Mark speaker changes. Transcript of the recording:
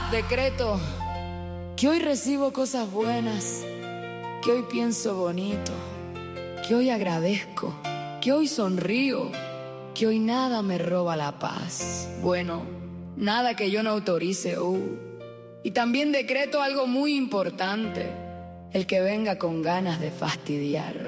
Speaker 1: Decreto que hoy recibo cosas buenas, que hoy pienso bonito, que hoy agradezco, que hoy sonrío, que hoy nada me roba la paz. Bueno, nada que yo no autorice. Y también decreto algo muy importante, el que venga con ganas de fastidiar.